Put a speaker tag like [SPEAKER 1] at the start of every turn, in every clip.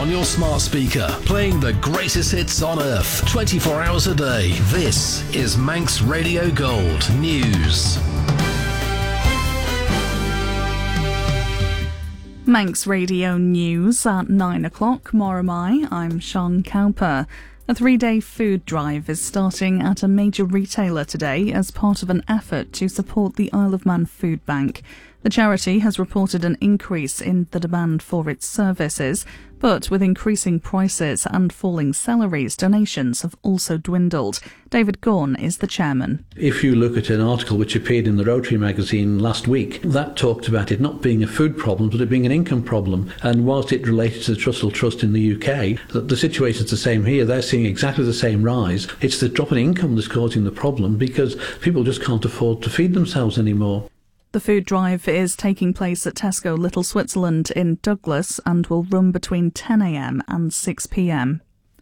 [SPEAKER 1] on your smart speaker, playing the greatest hits on earth, 24 hours a day. This is Manx Radio Gold News.
[SPEAKER 2] Manx Radio News at 9 o'clock. Moramai, I'm Sean Cowper. A 3-day food drive is starting at a major retailer today as part of an effort to support the Isle of Man Food Bank. The charity has reported an increase in the demand for its services, but with increasing prices and falling salaries, donations have also dwindled. David Gaughan is the chairman.
[SPEAKER 3] If you look at an article which appeared in the Rotary magazine last week, that talked about it not being a food problem, but it being an income problem. And whilst it related to the Trussell Trust in the UK, the situation's the same here. They're seeing exactly the same rise. It's the drop in income that's causing the problem because people just can't afford to feed themselves anymore.
[SPEAKER 2] The food drive is taking place at Tesco Little Switzerland in Douglas and will run between 10 a.m. and 6 p.m.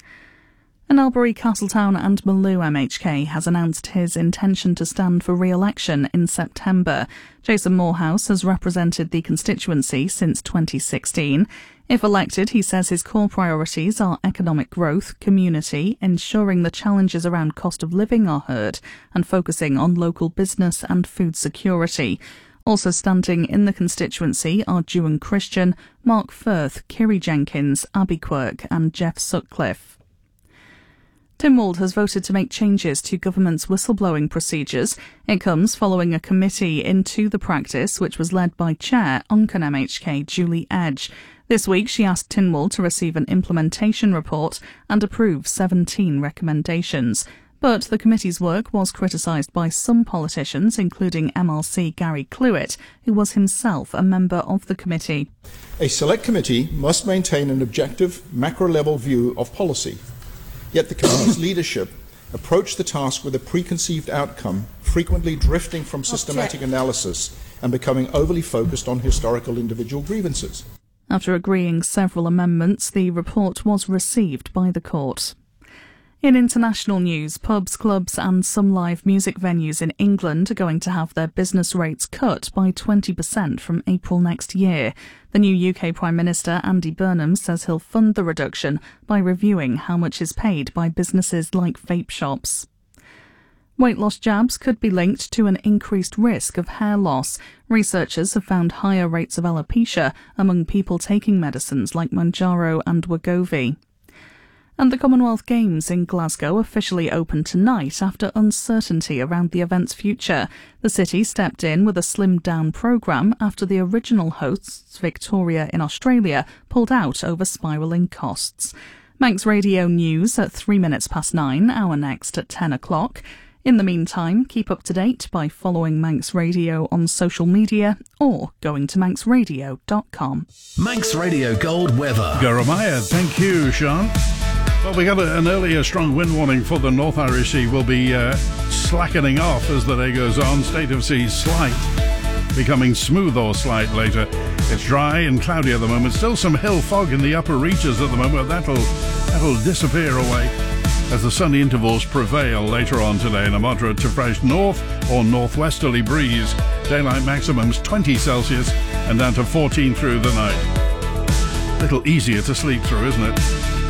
[SPEAKER 2] And Albury, Castletown and Maloo MHK has announced his intention to stand for re-election in September. Jason Morehouse has represented the constituency since 2016. If elected, he says his core priorities are economic growth, community, ensuring the challenges around cost of living are heard, and focusing on local business and food security. Also standing in the constituency are Dewan Christian, Mark Firth, Kiri Jenkins, Abby Quirk and Jeff Sutcliffe. Tynwald has voted to make changes to government's whistleblowing procedures. It comes following a committee into the practice which was led by Chair Oncan MHK Julie Edge. This week she asked Tynwald to receive an implementation report and approve 17 recommendations. But the committee's work was criticised by some politicians, including MLC Gary Clewett, who was himself a member of the committee.
[SPEAKER 4] A select committee must maintain an objective, macro-level view of policy. Yet the committee's leadership approached the task with a preconceived outcome, frequently drifting from systematic analysis and becoming overly focused on historical individual grievances.
[SPEAKER 2] After agreeing several amendments, the report was received by the court. In international news, pubs, clubs and some live music venues in England are going to have their business rates cut by 20% from April next year. The new UK Prime Minister Andy Burnham says he'll fund the reduction by reviewing how much is paid by businesses like vape shops. Weight loss jabs could be linked to an increased risk of hair loss. Researchers have found higher rates of alopecia among people taking medicines like Mounjaro and Wegovy. And the Commonwealth Games in Glasgow officially opened tonight after uncertainty around the event's future. The city stepped in with a slimmed-down programme after the original hosts, Victoria in Australia, pulled out over spiralling costs. Manx Radio News at 9:03, our next at 10 o'clock. In the meantime, keep up to date by following Manx Radio on social media or going to manxradio.com.
[SPEAKER 1] Manx Radio Gold weather.
[SPEAKER 5] Jeremiah, thank you, Sean. Well, we got an earlier strong wind warning for the North Irish Sea. Will be slackening off as the day goes on. State of sea slight, becoming smooth or slight later. It's dry and cloudy at the moment. Still some hill fog in the upper reaches at the moment. That'll disappear away as the sunny intervals prevail later on today in a moderate to fresh north or northwesterly breeze. Daylight maximums 20 Celsius and down to 14 through the night. Little easier to sleep through, isn't it?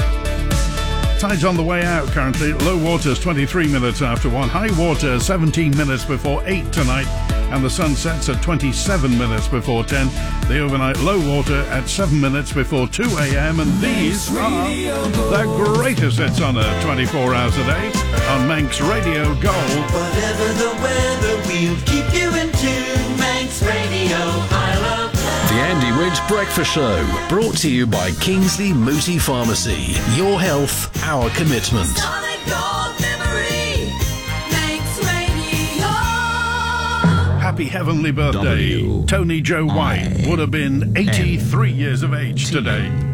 [SPEAKER 5] Tide's on the way out currently. Low water's 23 minutes after 1. High water 17 minutes before 8 tonight. And the sun sets at 27 minutes before 10. The overnight low water at 7 minutes before 2 a.m. And these are the greatest hits on Earth 24 hours a day on Manx Radio Gold.
[SPEAKER 6] Whatever the weather, we'll keep you in tune. Manx Radio, I love that.
[SPEAKER 1] The Andy Ridge Breakfast Show, brought to you by Kingsley Mooti Pharmacy. Your health, our commitment.
[SPEAKER 6] Solid gold memory, Manx Radio.
[SPEAKER 5] Happy heavenly birthday. Tony Joe White would have been 83 years of age today.